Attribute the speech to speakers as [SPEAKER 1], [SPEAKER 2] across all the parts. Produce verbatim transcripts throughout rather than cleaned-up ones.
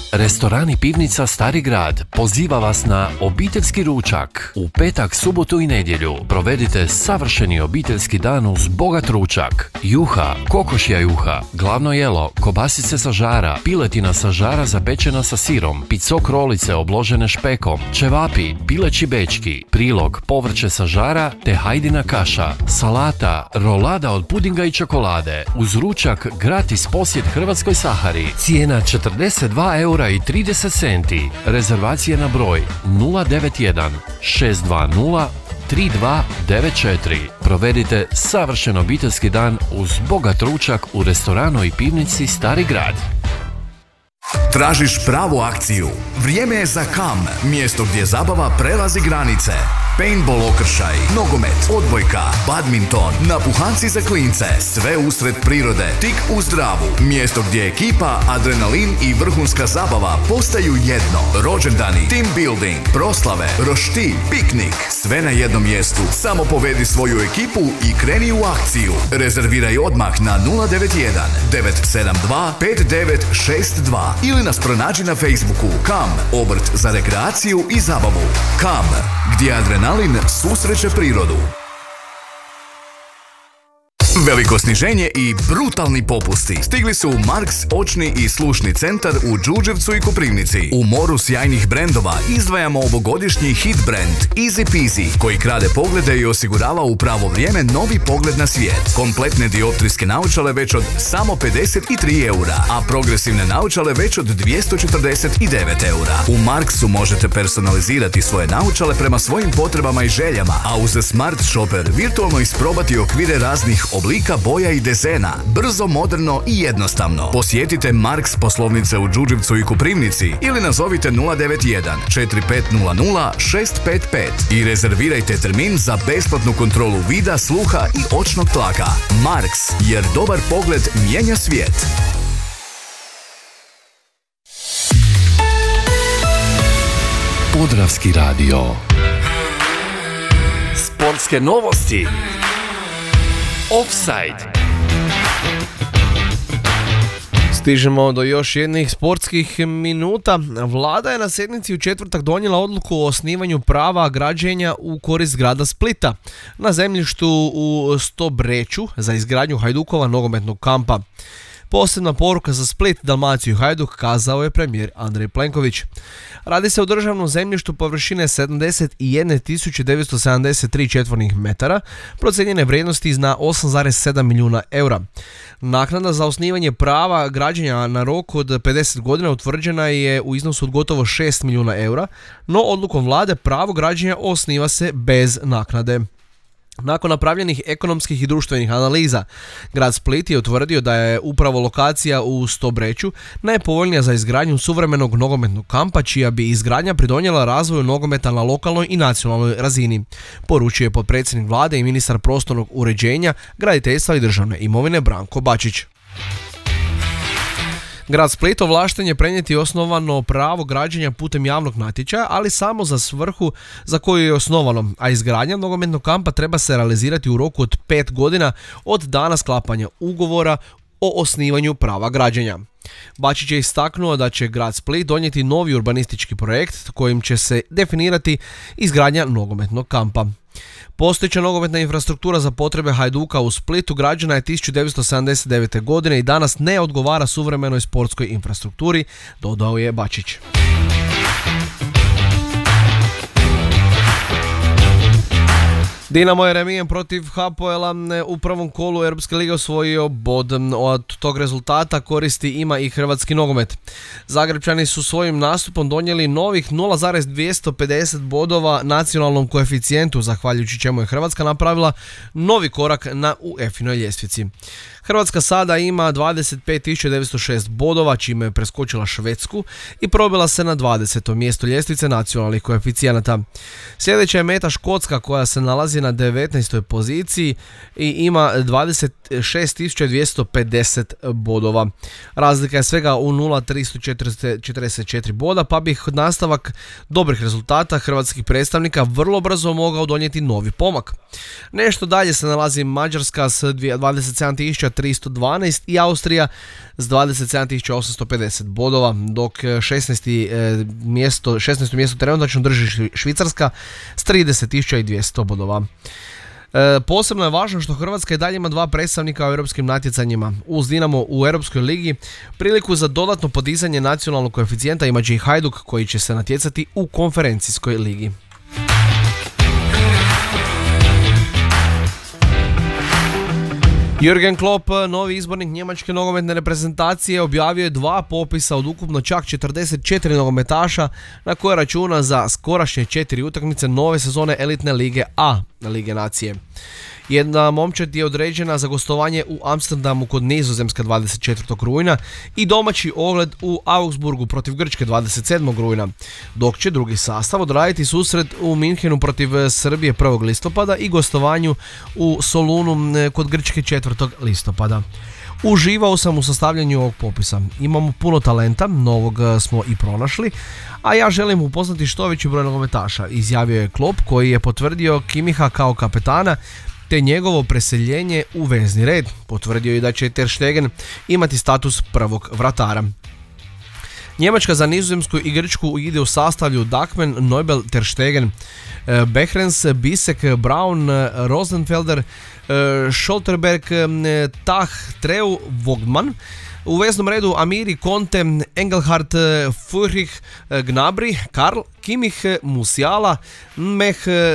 [SPEAKER 1] Restoran i pivnica Stari grad poziva vas na obiteljski ručak. U petak, subotu i nedjelju provedite savršeni obiteljski dan uz bogat ručak. Juha, kokošja juha, glavno jelo, kobasice sa žara, piletina sa žara zapečena sa sirom, picok rolice obložene špekom, ćevapi, pileći bečki, prilog, povrće sa žara te hajdina kaša, salata, rolada od pudinga i čokolade. Uz ručak gratis posjet Hrvatskoj Sahari. Cijena četrdeset dva eura i trideset centi. Rezervacije na broj nula devet jedan šest dva nula tri dva devet četiri. Provedite savršen obiteljski dan uz bogat ručak u restoranu i pivnici Stari grad.
[SPEAKER 2] Tražiš pravu akciju? Vrijeme je za Kam, mjesto gdje zabava prelazi granice. Paintball okršaj, nogomet, odbojka, badminton, napuhanci za klince, sve usred prirode, tik uz Dravu. Mjesto gdje ekipa, adrenalin i vrhunska zabava postaju jedno. Rođendani, team building, proslave, roštilj, piknik, sve na jednom mjestu. Samo povedi svoju ekipu i kreni u akciju. Rezerviraj odmah na nula devet jedan devet sedam dva pet devet šest dva ili nas pronađi na Facebooku. Kam, obrt za rekreaciju i zabavu. Kam, gdje adrenalin susreće prirodu. Veliko sniženje i brutalni popusti stigli su u Marks očni i slušni centar u Đurđevcu i Koprivnici. U moru sjajnih brendova izdvajamo ovogodišnji hit brand Easy Peasy, koji krade poglede i osigurava u pravo vrijeme novi pogled na svijet. Kompletne dioptrijske naočale već od samo pedeset tri eura, a progresivne naočale već od dvjesto četrdeset devet eura. U Marksu možete personalizirati svoje naočale prema svojim potrebama i željama, a uz Smart Shopper virtualno isprobati okvire raznih oblika, boja i dezena, brzo, moderno i jednostavno. Posjetite Marks poslovnice u Đurđevcu i Koprivnici ili nazovite nula devet jedan četiri pet nula nula šest pet pet i rezervirajte termin za besplatnu kontrolu vida, sluha i očnog tlaka. Marks, jer dobar pogled mijenja svijet.
[SPEAKER 1] Podravski radio. Sportske novosti. Offside.
[SPEAKER 3] Stižemo do još jednih sportskih minuta. Vlada je na sjednici u četvrtak donijela odluku o osnivanju prava građenja u korist grada Splita na zemljištu u Stobreću za izgradnju Hajdukova nogometnog kampa. Posebna poruka za Split, Dalmaciju i Hajduk, kazao je premijer Andrej Plenković. Radi se o državnom zemljištu površine sedamdeset jedan tisuća devetsto sedamdeset tri četvornih metara, procijenjene vrijednosti na osam zarez sedam milijuna eura. Naknada za osnivanje prava građenja na rok od pedeset godina utvrđena je u iznosu od gotovo šest milijuna eura, no odlukom vlade pravo građenja osniva se bez naknade. Nakon napravljenih ekonomskih i društvenih analiza, grad Split je utvrdio da je upravo lokacija u Stobreću najpovoljnija za izgradnju suvremenog nogometnog kampa, čija bi izgradnja pridonijela razvoju nogometa na lokalnoj i nacionalnoj razini, poručio je potpredsjednik vlade i ministar prostornog uređenja, graditeljstva i državne imovine Branko Bačić. Grad Split ovlašten je prenijeti osnovano pravo građenja putem javnog natječaja, ali samo za svrhu za koju je osnovano, a izgradnja nogometnog kampa treba se realizirati u roku od pet godina od dana sklapanja ugovora o osnivanju prava građenja. Bačić je istaknuo da će grad Split donijeti novi urbanistički projekt kojim će se definirati izgradnja nogometnog kampa. Postojeća nogometna infrastruktura za potrebe Hajduka u Splitu građena je tisuću devetsto sedamdeset devete. godine i danas ne odgovara suvremenoj sportskoj infrastrukturi, dodao je Bačić. Dinamo je remijem protiv Hapoela u prvom kolu Europske lige osvojio bod. Od tog rezultata koristi ima i hrvatski nogomet. Zagrebčani su svojim nastupom donijeli novih nula zarez dvjesto pedeset bodova nacionalnom koeficijentu, zahvaljujući čemu je Hrvatska napravila novi korak na U E F I-noj ljestvici. Hrvatska sada ima dvadeset pet tisuća devetsto šest bodova, čime je preskočila Švedsku i probila se na dvadeseto mjesto ljestvice nacionalnih koeficijenata. Sljedeća je meta Škotska, koja se nalazi na devetnaestoj poziciji i ima dvadeset šest tisuća dvjesto pedeset bodova. Razlika je svega u nula zarez tristo četrdeset četiri boda, pa bi nastavak dobrih rezultata hrvatskih predstavnika vrlo brzo mogao donijeti novi pomak. Nešto dalje se nalazi Mađarska s dvadeset sedam tisuća tristo dvanaest i Austrija s dvadeset sedam tisuća osamsto pedeset bodova, dok šesnaesto mjesto, šesnaesto mjesto trenutačno drži Švicarska s trideset tisuća dvjesto bodova. E, posebno je važno što Hrvatska i dalje ima dva predstavnika u europskim natjecanjima. Uz Dinamo u Europskoj ligi priliku za dodatno podizanje nacionalnog koeficijenta ima i Hajduk koji će se natjecati u konferencijskoj ligi. Jürgen Klopp, novi izbornik njemačke nogometne reprezentacije, objavio je dva popisa od ukupno čak četrdeset četiri nogometaša na koje računa za skorašnje četiri utakmice nove sezone elitne lige A, Lige nacije. Jedna momčad je određena za gostovanje u Amsterdamu kod Nizozemska dvadeset četvrtog rujna i domaći ogled u Augsburgu protiv Grčke dvadeset sedmog rujna, dok će drugi sastav odraditi susret u Minhenu protiv Srbije prvog listopada i gostovanju u Solunu kod Grčke četvrtog listopada. Uživao sam u sastavljanju ovog popisa. Imamo puno talenta, novog smo i pronašli, a ja želim upoznati što veći broj nogometaša, izjavio je Klopp koji je potvrdio Kimiha kao kapetana te njegovo preseljenje u vezni red. Potvrdio je da će Ter Stegen imati status prvog vratara. Njemačka za Nizozemsku i Grčku ide u sastavlju Dachmann, Neubel, Ter Stegen, Behrens, Bisek, Braun, Rosenfelder, Scholterberg, Tah, Treu, Vogtman. U veznom redu Amiri, Conte, Engelhardt, Furich, Gnabry, Karl, Kimmich, Musiala, Meh,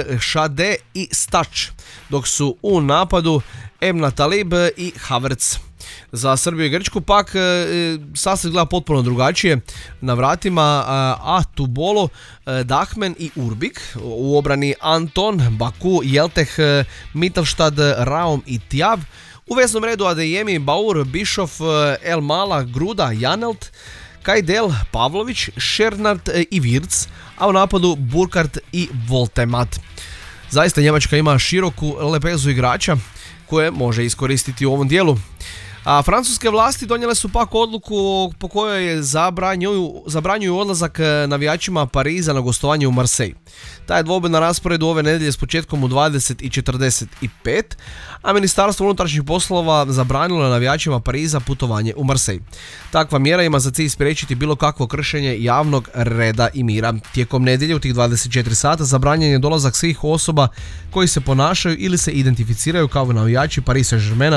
[SPEAKER 3] Šade i Stač, dok su u napadu Emna Talib i Havertz. Za Srbiju i Grčku pak sastav gleda potpuno drugačije. Na vratima Atubolo, Dachmann i Urbik. U obrani Anton, Baku, Jelteh, Mittelstad, Raum i Tjav. U veznom redu Adeyemi, Baur, Bischoff, El Mala, Gruda, Janelt, Kajdel, Pavlović, Šernart i Virc, a u napadu Burkhardt i Voltemat. Zaista Njemačka ima široku lepezu igrača koje može iskoristiti u ovom dijelu. A francuske vlasti donijele su pak odluku po kojoj zabranjuju, zabranjuju odlazak navijačima Pariza na gostovanje u Marseille. Taj je dvoboj na rasporedu ove nedjelje s početkom u dvadeset i četrdeset pet, a Ministarstvo unutrašnjih poslova zabranilo navijačima Pariza putovanje u Marseille. Takva mjera ima za cilj spriječiti bilo kakvo kršenje javnog reda i mira. Tijekom nedjelje u tih dvadeset četiri sata zabranjen je dolazak svih osoba koji se ponašaju ili se identificiraju kao navijači Paris Saint-Germaina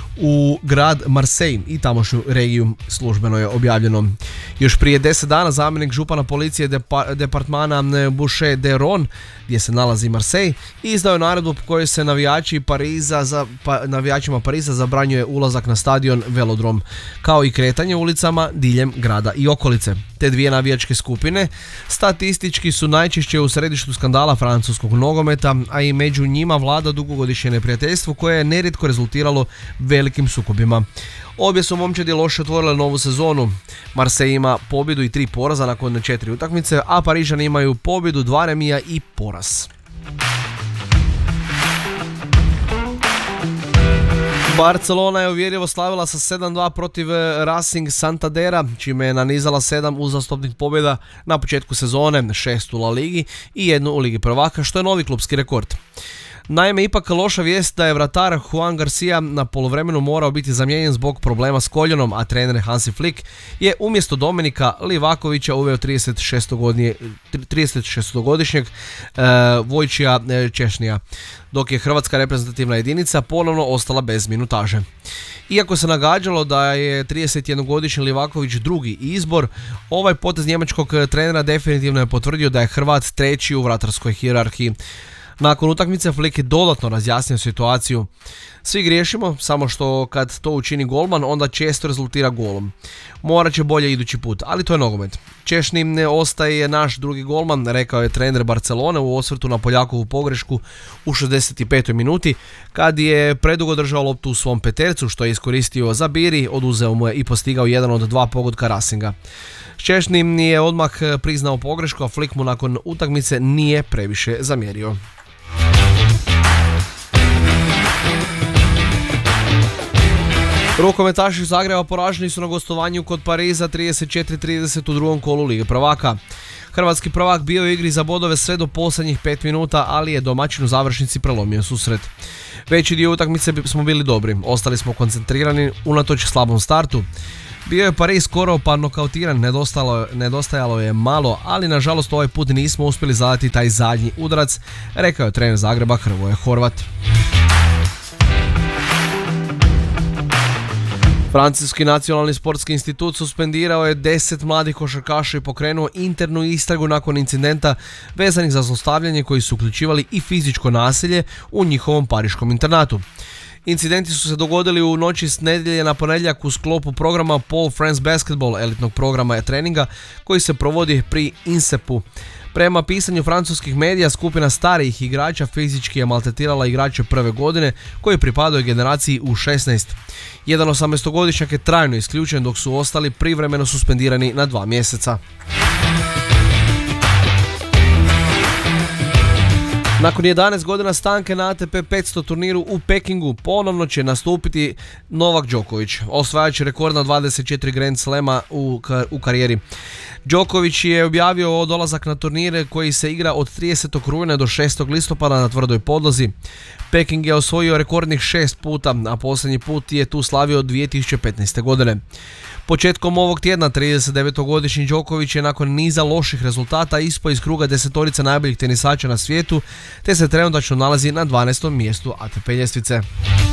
[SPEAKER 3] u grad Marseille i tamošnju regiju, službeno je objavljeno. Još prije deset dana zamjenik župana policije depa, departmana Boucher-de-Rhône, gdje se nalazi Marseille, izdao je naredbu po kojoj se navijači Pariza za, pa, navijačima Pariza zabranjuje ulazak na stadion Velodrom, kao i kretanje ulicama diljem grada i okolice. Te dvije navijačke skupine statistički su najčešće u središtu skandala francuskog nogometa, a i među njima vlada dugogodišnje neprijateljstvo koje je nerijetko rezultiralo velikim sukobima. Obje su momčadi loše otvorile novu sezonu. Marseille ima pobjedu i tri poraza nakon četiri utakmice, a Parižani imaju pobjedu, dva remija i poraz. Barcelona je uvjerljivo slavila sa sedam dva protiv Racing Santandera, čime je nanizala sedam uzastopnih pobjeda na početku sezone, šest u La Ligi i jednu u Ligi prvaka, što je novi klubski rekord. Naime, ipak loša vijest da je vratar Juan Garcia na poluvremenu morao biti zamijenjen zbog problema s koljenom, a trener Hansi Flick je umjesto Dominika Livakovića uveo trideset šestogodišnjeg uh, Vojčija Češnija, dok je hrvatska reprezentativna jedinica ponovno ostala bez minutaže. Iako se nagađalo da je tridesetjednogodišnji Livaković drugi izbor, ovaj potez njemačkog trenera definitivno je potvrdio da je Hrvat treći u vratarskoj hijerarhiji. Nakon utakmice Flick je dodatno razjasnio situaciju. Svi griješimo, samo što kad to učini golman, onda često rezultira golom. Morat će bolje idući put, ali to je nogomet. Češni ne ostaje naš drugi golman, rekao je trener Barcelone u osvrtu na Poljakovu pogrešku u šezdeset petoj minuti, kad je predugo držao loptu u svom petercu, što je iskoristio za Biri, oduzeo mu je i postigao jedan od dva pogotka Racinga. Češni je odmah priznao pogrešku, a Flick mu nakon utakmice nije previše zamjerio. Rukometaši Zagreba poraženi su na gostovanju kod Pariza trideset četiri trideset u drugom kolu Lige prvaka. Hrvatski prvak bio u igri za bodove sve do posljednjih pet minuta, ali je domaćin u završnici prelomio susret. Veći dio utakmice smo bili dobri, ostali smo koncentrirani unatoč slabom startu. Bio je Paris skoro pa nokautiran, nedostajalo, nedostajalo je malo, ali nažalost ovaj put nismo uspjeli zadati taj zadnji udarac, rekao je trener Zagreba Hrvoje Horvat. Francuski nacionalni sportski institut suspendirao je deset mladih košarkaša i pokrenuo internu istragu nakon incidenta vezanih za zlostavljanje koji su uključivali i fizičko nasilje u njihovom pariškom internatu. Incidenti su se dogodili u noći s nedjelje na ponedjeljak u sklopu programa Paul France Basketball, elitnog programa treninga koji se provodi pri INSEP-u. Prema pisanju francuskih medija, skupina starijih igrača fizički je maltretirala igrače prve godine koji pripadaju generaciji U šesnaest. Jedan osamnaestogodišnjak je trajno isključen dok su ostali privremeno suspendirani na dva mjeseca. Nakon jedanaest godina stanke na A T P petsto turniru u Pekingu ponovno će nastupiti Novak Đoković, osvajač rekorda dvadeset četiri Grand Slema u, kar- u karijeri. Đoković je objavio dolazak na turnire koji se igra od tridesetog rujna do šestog listopada na tvrdoj podlozi. Peking je osvojio rekordnih šest puta, a posljednji put je tu slavio dvije tisuće petnaeste. godine. Početkom ovog tjedna tridesetdevetogodišnji Đoković je nakon niza loših rezultata ispao iz kruga desetorice najboljih tenisača na svijetu, te se trenutačno nalazi na dvanaestom mjestu A T P ljestvice.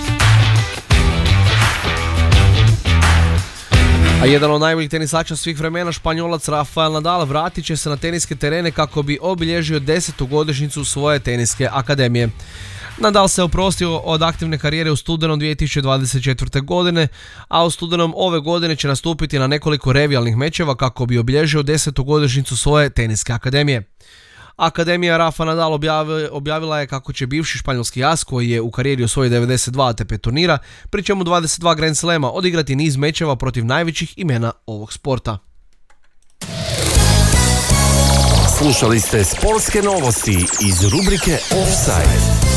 [SPEAKER 3] A jedan od najboljih tenisača svih vremena, Španjolac Rafael Nadal, vratit će se na teniske terene kako bi obilježio desetu godišnjicu svoje teniske akademije. Nadal se oprostio od aktivne karijere u studenom dvije tisuće dvadeset četvrte. godine, a u studenom ove godine će nastupiti na nekoliko revijalnih mečeva kako bi obilježio desetu godišnjicu svoje teniske akademije. Akademija Rafa Nadal objavila je kako će bivši španjolski as, koji je u karijeri osvojio devedeset dva A T P turnira, pri čemu dvadeset dva Grand Slema, odigrati niz mečeva protiv najvećih imena ovog sporta.
[SPEAKER 1] Slušali ste sportske novosti iz rubrike Offside.